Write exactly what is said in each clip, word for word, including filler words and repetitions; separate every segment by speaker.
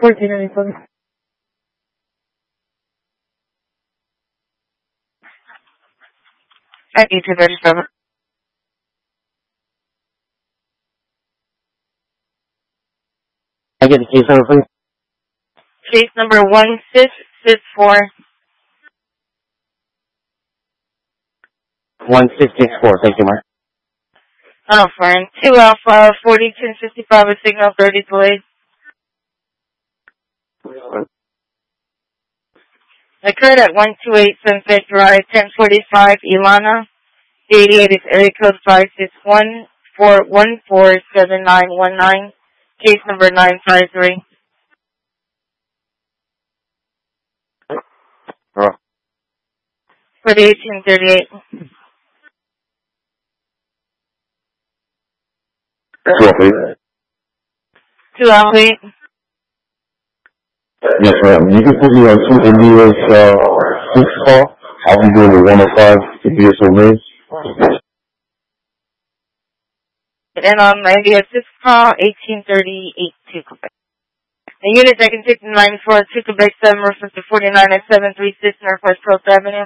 Speaker 1: fourteen ninety-seven.
Speaker 2: I need to thirty-seven.
Speaker 1: I get the case number, please.
Speaker 2: Case number one six six four.
Speaker 1: one six six four. Thank you, Mark.
Speaker 2: Oh, friend. two Alpha, forty ten fifty-five, a signal thirty delayed. Occurred at one two eight Sunset Drive, ten forty-five, Ilana. eighty-eight is area code five six one, four one four, seven nine one nine. Case number nine five three. For the eighteen thirty-eight. two Alpha eight.
Speaker 3: Yes, ma'am. You can put me on two India's uh, six call. I'll be doing the one oh five India Somain.
Speaker 2: And on India six call, eighteen thirty-eight to Quebec. The unit that can take the nine four two Quebec seven, reference to forty-nine at seven three six Northwest twelfth Avenue.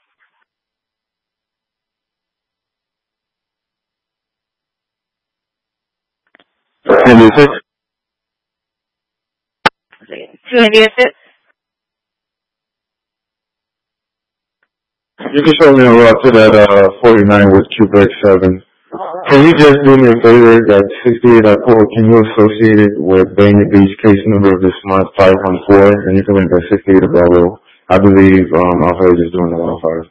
Speaker 3: India six?
Speaker 2: two India six?
Speaker 3: You can show me a route to that uh, forty-nine with Quebec seven. Can you just do me a favor? That sixty-eight at four, can you associate it with Bangor Beach case number of this month, five one four, and you can make that sixty-eight of Bravo. I believe um, Alpha is doing the one oh five.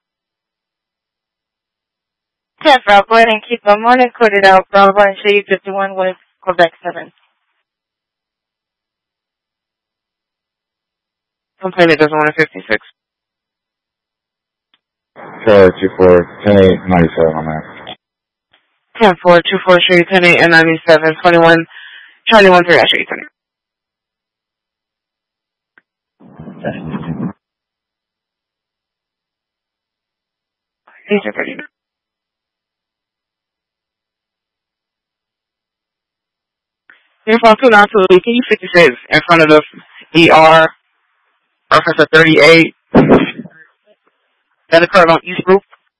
Speaker 2: ten, Bravo. Go ahead and keep them on and code it out, Bravo, and show you fifty-one with Quebec seven.
Speaker 4: Complainant doesn't want a fifty-six.
Speaker 3: Four two four ten eight ninety seven on that.
Speaker 4: ten four two four show you ten eight and ninety-seven twenty-one Charlie one three I show you ten eight. These are pretty. Uniform two nine two, can you fifty-six in front of the E R, reference to thirty-eight, that occurred on East Group?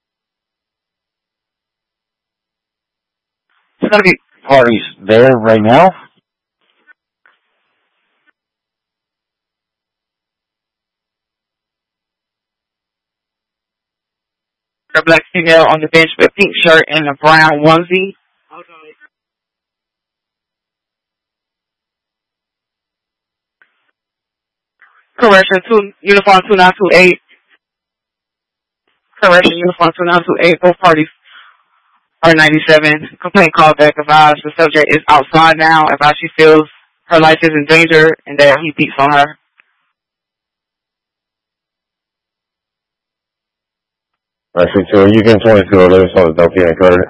Speaker 4: It's going to be
Speaker 1: Parties there right now?
Speaker 4: a black female on the bench with a pink shirt and a brown onesie. Correction, two, uniform two nine two eight. Correction, uniform two nine two eight. Both parties are ninety-seven. Complaint called back advised the subject is outside now. Advised she feels her life is in danger and that he beats on her.
Speaker 3: I see two. You can twenty-two eleven Philadelphia and Carter.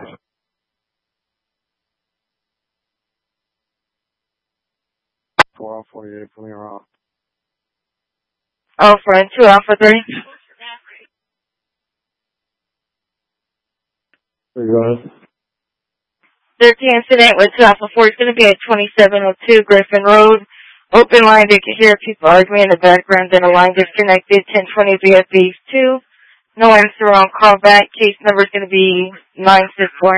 Speaker 5: four forty-eight, pulling around.
Speaker 2: Oh, friend, two Alpha three.
Speaker 5: There you go.
Speaker 2: thirteen incident with two Alpha four is going to be at twenty-seven oh two Griffin Road. Open line, they can hear people arguing in the background, then a line disconnected, ten twenty B F B two. No answer on call back. Case number is going to be nine six four.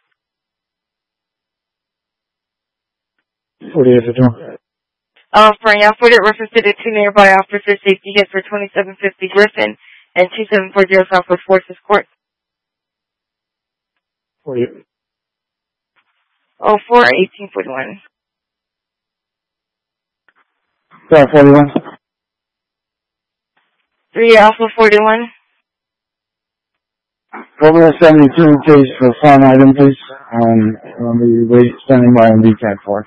Speaker 5: forty-eight fifty-one.
Speaker 2: Uh, for an for it reference to the two nearby officer safety hits for twenty-seven fifty Griffin and two seven four zero Southwest Forces Court.
Speaker 5: forty-eight.
Speaker 2: Oh, four eighteen forty-one.
Speaker 5: Yeah, forty-one.
Speaker 2: three Alpha forty-one.
Speaker 5: Over seventy-two case for farm item, please. Um, I'll be wait, standing by on B CAT four.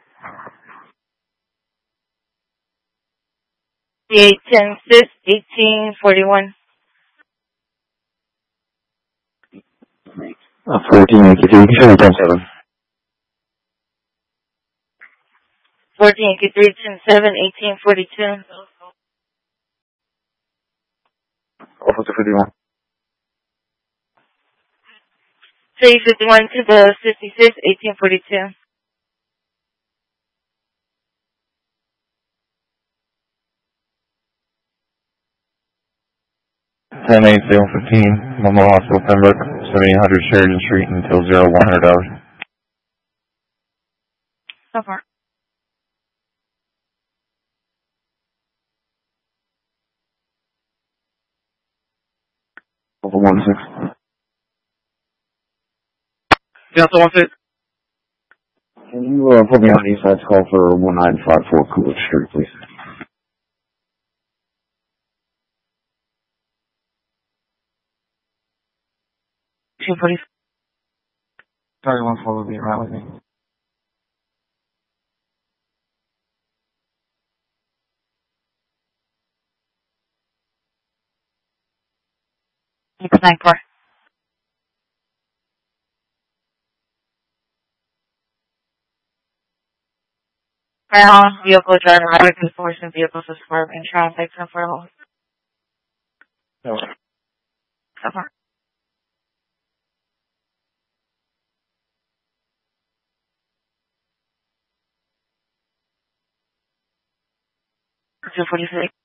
Speaker 2: eight ten six eighteen forty-one.
Speaker 3: Uh, fourteen eighty-three, seven ten seven.
Speaker 2: fourteen eighty-three ten seven eighteen forty-two.
Speaker 3: Officer fifty-one.
Speaker 2: three fifty-one to the fifty-six eighteen forty-two.
Speaker 3: ten eight zero fifteen, Memorial Hospital, Pembroke, seventeen hundred Sheridan Street until zero one hundred hours.
Speaker 2: So far.
Speaker 3: Over one six.
Speaker 4: Delta one six.
Speaker 3: Can you uh, put me on the east side call for one nine five four Coolidge Street, please?
Speaker 2: two forty.
Speaker 5: Sorry, one four will be right with me.
Speaker 2: Six nine four. Ground vehicle driver, highway enforcement vehicles of Swerve and traffic from for hold.
Speaker 3: No.
Speaker 2: So far. two forty-six.